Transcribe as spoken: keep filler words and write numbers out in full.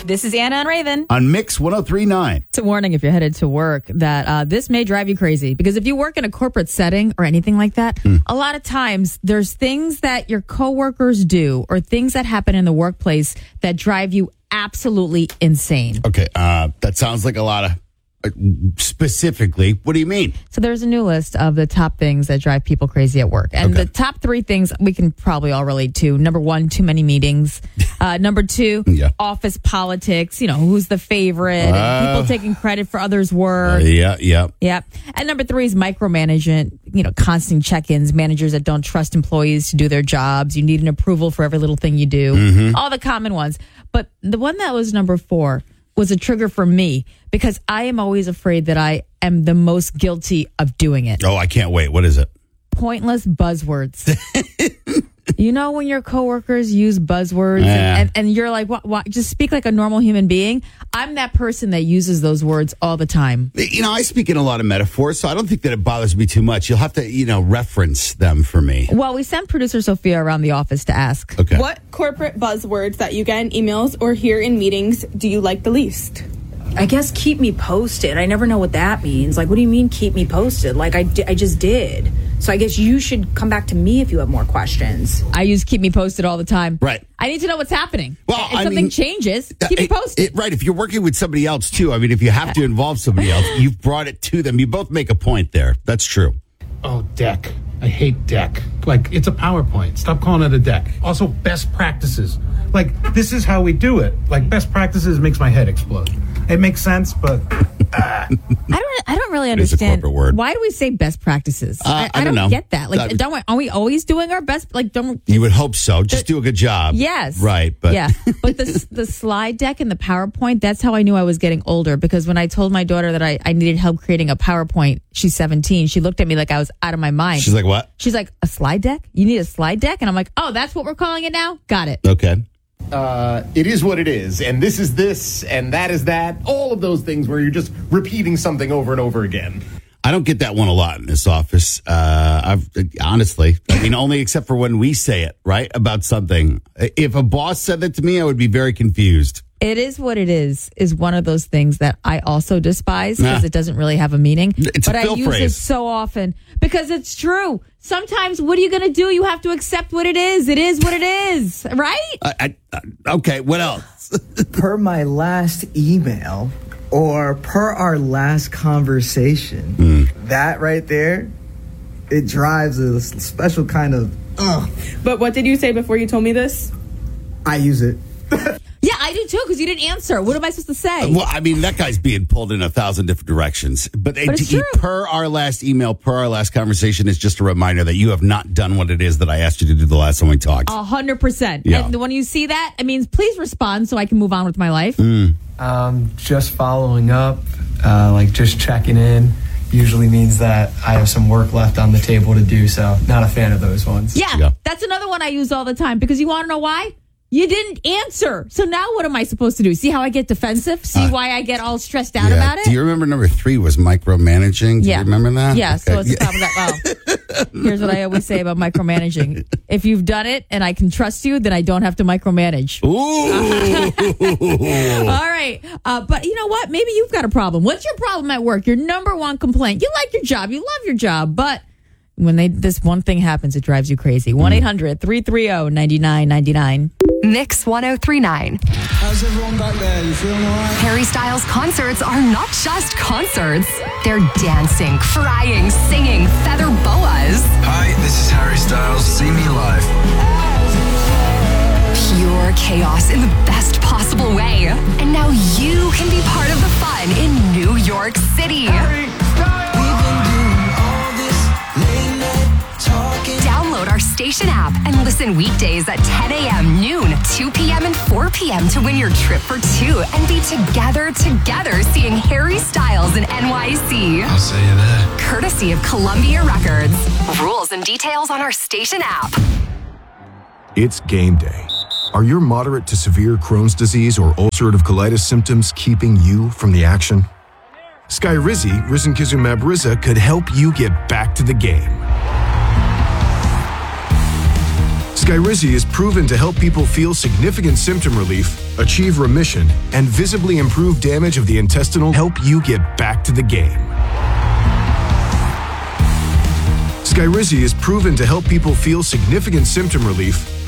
This is Anna and Raven on Mix one oh three point nine. It's a warning if you're headed to work that uh, this may drive you crazy, because if you work in a corporate setting or anything like that, mm. a lot of times there's things that your coworkers do or things that happen in the workplace that drive you absolutely insane. Okay, uh, that sounds like a lot of... Specifically, what do you mean? So there's a new list of the top things that drive people crazy at work. And okay. the top three things we can probably all relate to. Number one, too many meetings. Uh, number two, yeah. office politics. You know, who's the favorite? Uh, and people taking credit for others' work. Uh, yeah, yeah. Yeah. And number three is micromanagement. You know, constant check-ins, managers that don't trust employees to do their jobs. You need an approval for every little thing you do. Mm-hmm. All the common ones. But the one that was number four was a trigger for me, because I am always afraid that I am the most guilty of doing it. Oh, I can't wait. What is it? Pointless buzzwords. You know, when your coworkers use buzzwords yeah. and, and, and you're like, what, what, just speak like a normal human being. I'm that person that uses those words all the time. You know, I speak in a lot of metaphors, so I don't think that it bothers me too much. You'll have to, you know, reference them for me. Well, we sent producer Sophia around the office to ask. Okay. What corporate buzzwords that you get in emails or hear in meetings do you like the least? I guess keep me posted. I never know what that means. Like, what do you mean keep me posted? Like, I, di- I just did. So I guess you should come back to me if you have more questions. I use keep me posted all the time. Right. I need to know what's happening. Well, if I something mean, changes, keep me posted. It, it, right. If you're working with somebody else, too, I mean, if you have to involve somebody else, you've brought it to them. You both make a point there. That's true. Oh, deck. I hate deck. Like, it's a PowerPoint. Stop calling it a deck. Also, best practices. Like, this is how we do it. Like, best practices makes my head explode. It makes sense, but... Uh. I don't I don't really understand. It's a corporate word. Why do we say best practices? Uh, I, I, I don't don't know. get that. Like, Uh, don't we, are we always doing our best? Like, don't... You would hope so. Just do a good job. Yes. Right, but... Yeah, but the, the slide deck and the PowerPoint, that's how I knew I was getting older, because when I told my daughter that I, I needed help creating a PowerPoint, she's seventeen, she looked at me like I was out of my mind. She's like, what? She's like, a slide deck? You need a slide deck? And I'm like, oh, that's what we're calling it now? Got it. Okay. Uh, it is what it is, and this is this, and that is that. All of those things where you're just repeating something over and over again. I don't get that one a lot in this office. Uh, I've honestly, I mean, only except for when we say it, right, about something. If a boss said that to me, I would be very confused. It is what it is, is one of those things that I also despise, because Nah. it doesn't really have a meaning. It's a but I fill use phrase. it so often because it's true. Sometimes, what are you going to do? You have to accept what it is. It is what it is, right? I, I, okay, what else? Per my last email or per our last conversation, Mm. that right there, it drives a special kind of, ugh. But what did you say before you told me this? I use it. Yeah, I do too, because you didn't answer. What am I supposed to say? Well, I mean, that guy's being pulled in a thousand different directions. But, But it's it, true. per our last email, per our last conversation, is just a reminder that you have not done what it is that I asked you to do the last time we talked. A hundred percent. Yeah. And when you see that, it means please respond so I can move on with my life. Mm. Um, just following up, uh, like just checking in, usually means that I have some work left on the table to do, so not a fan of those ones. Yeah, Yeah. that's another one I use all the time, because you want to know why? You didn't answer. So now what am I supposed to do? See how I get defensive? See Uh, why I get all stressed out Yeah. about it? Do you remember number three was micromanaging? Do Yeah. you remember that? Yeah, so Okay. it's the top of that. Well, here's what I always say about micromanaging. If you've done it and I can trust you, then I don't have to micromanage. Ooh. All right. Uh, but you know what? Maybe you've got a problem. What's your problem at work? Your number one complaint. You like your job. You love your job. But when they this one thing happens, it drives you crazy. one eight hundred three three zero nine nine nine nine. Mix one oh three point nine. How's everyone back there? You feeling all right? Harry Styles concerts are not just concerts. They're dancing, crying, singing, feather boas. Hi, this is Harry Styles. See me live. Pure chaos in the best possible way. And now you can be part of the fun in New York City. Download our station app and listen weekdays at ten a.m., noon, two p.m., and four p.m. to win your trip for two and be together, together seeing Harry Styles in N Y C. I'll see you there. Courtesy of Columbia Records. Rules and details on our station app. It's game day. Are your moderate to severe Crohn's disease or ulcerative colitis symptoms keeping you from the action? Skyrizi, risankizumab Riza, could help you get back to the game. Skyrizi is proven to help people feel significant symptom relief, achieve remission, and visibly improve damage of the intestinal, help you get back to the game. Skyrizi is proven to help people feel significant symptom relief,